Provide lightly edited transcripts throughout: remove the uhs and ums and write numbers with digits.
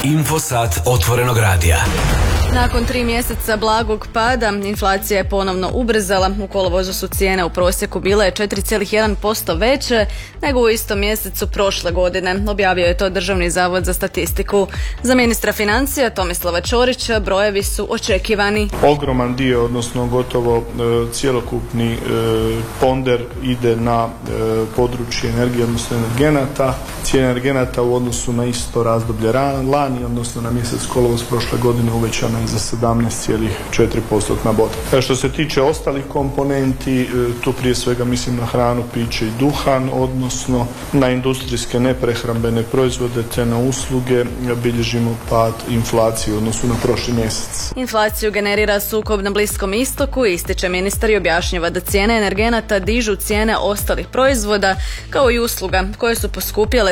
Infosat otvorenog radija. Nakon 3 mjeseca blagog pada, inflacija je ponovno ubrzala. U kolovozu su cijene u prosjeku bile 4,1% veće nego u istom mjesecu prošle godine. Objavio je to Državni zavod za statistiku. Za ministra financija Tomislava Ćorića brojevi su očekivani. Ogroman dio, odnosno gotovo cjelokupni ponder ide na područje energije, odnosno energenata. Cijena energenata u odnosu na isto razdoblje lani, odnosno na mjesec kolovoz prošle godine uvećana za 17,4% boda. Što se tiče ostalih komponenti, tu prije svega mislim na hranu, piće i duhan, odnosno na industrijske neprehrambene proizvode te na usluge, bilježimo pad inflacije u odnosu na prošli mjesec. Inflaciju generira sukob na Bliskom istoku, ističe ministar i objašnjava da cijene energenata dižu cijene ostalih proizvoda kao i usluga koje su poskupjele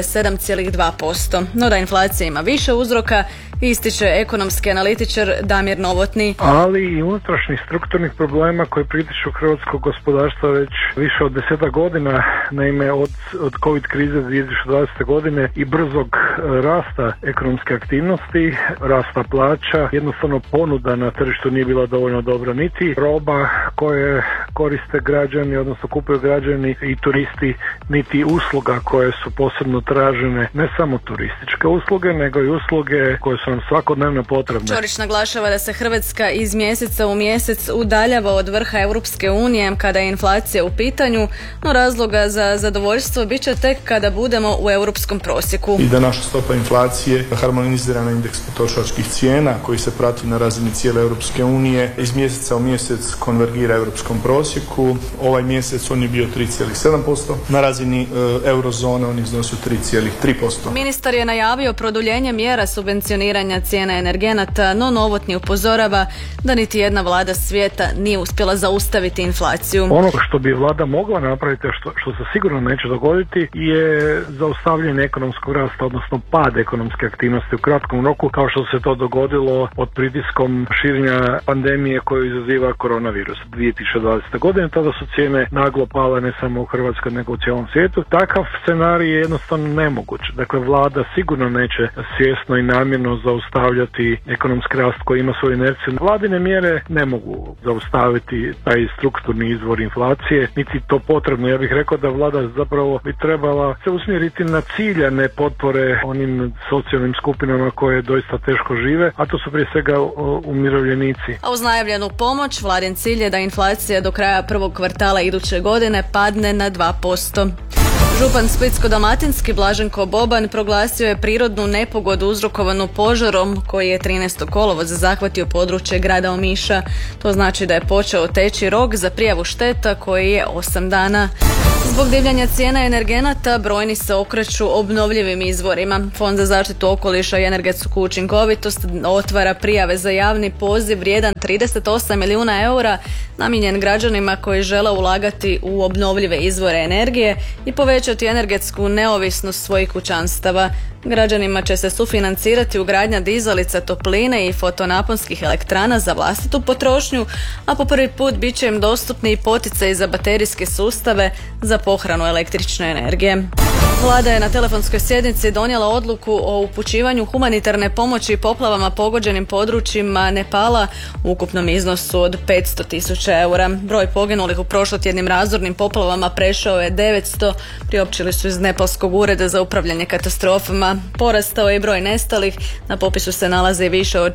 7,2%. No da inflacija ima više uzroka, ističe ekonomski analitičar Damir Novotni. Ali i unutrašnjih strukturnih problema koji pritiču hrvatsko gospodarstvo već više od 10 godina, naime od COVID krize 2020. godine i brzog rasta ekonomske aktivnosti, rasta plaća, jednostavno ponuda na tržištu nije bila dovoljno dobra, niti roba koje koriste građani, odnosno kupuju građani i turisti, niti usluga koje su posebno tražene, ne samo turističke usluge, nego i usluge koje su nam svakodnevno potrebne. Ćorić naglašava da se Hrvatska iz mjeseca u mjesec udaljava od vrha Europske unije kada je inflacija u pitanju, no razloga za zadovoljstvo bit će tek kada budemo u europskom prosjeku. I da naša stopa inflacije harmonizira na indeks potrošačkih cijena koji se prati na razini cijele Europske unije, iz mjeseca u mjesec konvergira europskom prosjeku. Ovaj mjesec on je bio 3,7%, na razini eurozone on iznosio 3,3%. Ministar je najavio produljenje mjera subvencioniranja cijena energenata, no Novotni upozorava da niti jedna vlada svijeta nije uspjela zaustaviti inflaciju. Ono što bi vlada mogla napraviti, što se sigurno neće dogoditi, je zaustavljanje ekonomskog rasta, odnosno pad ekonomske aktivnosti u kratkom roku, kao što se to dogodilo pod pritiskom širenja pandemije koju izaziva koronavirus 2020. godine. Tada su cijene naglo pale ne samo u Hrvatskoj nego u cijelom svijetu. Takav scenarij je jednostavno nemoguć. Dakle, vlada sigurno neće svjesno i namjerno zaustavljati ekonomski rast koji ima svoju inerciju. Vladine mjere ne mogu zaustaviti taj strukturni izvor inflacije, niti to potrebno. Ja bih rekao da vlada zapravo bi trebala se usmjeriti na ciljane potpore onim socijalnim skupinama koje doista teško žive, a to su prije svega umirovljenici. A uz najavljenu pomoć, vladin cilj je da inflacija do kraja prvog kvartala iduće godine padne na 2%. Župan Splitsko-dalmatinski Blaženko Boban proglasio je prirodnu nepogodu uzrokovanu požarom koji je 13. kolovoza zahvatio područje grada Omiša. To znači da je počeo teći rok za prijavu šteta koji je 8 dana. Zbog divljanja cijena energenata brojni se okreću obnovljivim izvorima. Fond za zaštitu okoliša i energetsku učinkovitost otvara prijave za javni poziv vrijedan 38 milijuna eura namijenjen građanima koji žele ulagati u obnovljive izvore energije i povećati energetsku neovisnost svojih kućanstava. Građanima će se sufinancirati ugradnja dizalica topline i fotonaponskih elektrana za vlastitu potrošnju, a po prvi put bit će im dostupni i poticaji za baterijske sustave za pohranu električne energije. Vlada je na telefonskoj sjednici donijela odluku o upućivanju humanitarne pomoći poplavama pogođenim područjima Nepala u ukupnom iznosu od 500.000 eura. Broj poginulih u prošlotjednim razornim poplavama prešao je 900, priopćili su iz Nepalskog ureda za upravljanje katastrofama. Porastao je i broj nestalih, na popisu se nalaze više od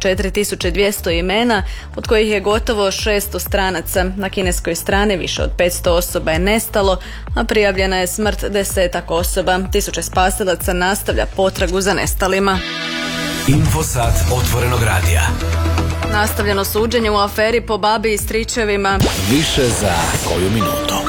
4200 imena, od kojih je gotovo 600 stranaca. Na kineskoj strani više od 500 osoba je nestalo, a prijavljena je smrt 10 osoba. 1000 spasilaca nastavlja potragu za nestalima. Infosat otvorenog radija. Nastavljeno suđenje u aferi po babi i stričevima. Više za koju minutu.